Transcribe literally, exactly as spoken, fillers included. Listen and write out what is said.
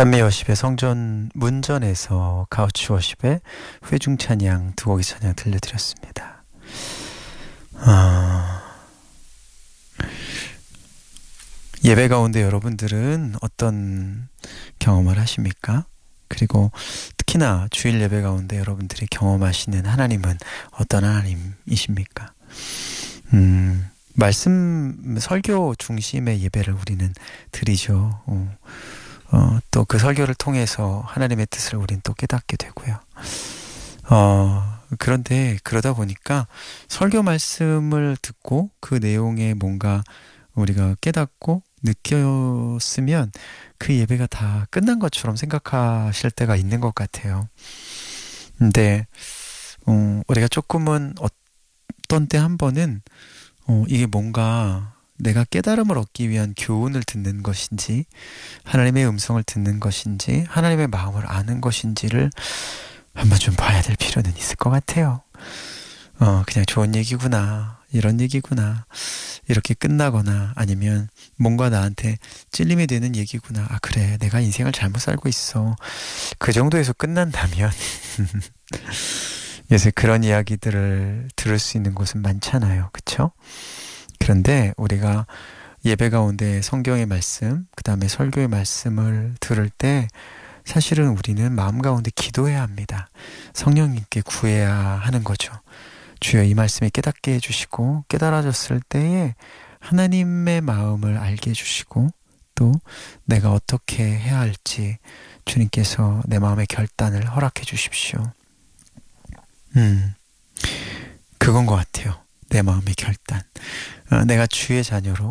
찬미워십의 성전 문전에서 가우치워십의 회중찬양 두 곡의 찬양 들려드렸습니다. 아, 예배 가운데 여러분들은 어떤 경험을 하십니까? 그리고 특히나 주일 예배 가운데 여러분들이 경험하시는 하나님은 어떤 하나님이십니까? 음, 말씀 설교 중심의 예배를 우리는 드리죠. 어. 어, 또 그 설교를 통해서 하나님의 뜻을 우린 또 깨닫게 되고요. 어, 그런데 그러다 보니까 설교 말씀을 듣고 그 내용에 뭔가 우리가 깨닫고 느꼈으면 그 예배가 다 끝난 것처럼 생각하실 때가 있는 것 같아요. 근데 어, 우리가 조금은 어떤 때 한 번은 어, 이게 뭔가 내가 깨달음을 얻기 위한 교훈을 듣는 것인지 하나님의 음성을 듣는 것인지 하나님의 마음을 아는 것인지를 한번 좀 봐야 될 필요는 있을 것 같아요. 어, 그냥 좋은 얘기구나, 이런 얘기구나, 이렇게 끝나거나 아니면 뭔가 나한테 찔림이 되는 얘기구나, 아 그래 내가 인생을 잘못 살고 있어, 그 정도에서 끝난다면 요새 그런 이야기들을 들을 수 있는 곳은 많잖아요. 그쵸? 그런데 우리가 예배 가운데 성경의 말씀, 그 다음에 설교의 말씀을 들을 때 사실은 우리는 마음 가운데 기도해야 합니다. 성령님께 구해야 하는 거죠. 주여 이 말씀이 깨닫게 해주시고 깨달아졌을 때에 하나님의 마음을 알게 해주시고 또 내가 어떻게 해야 할지 주님께서 내 마음의 결단을 허락해 주십시오. 음, 그건 것 같아요. 내 마음의 결단. 어, 내가 주의 자녀로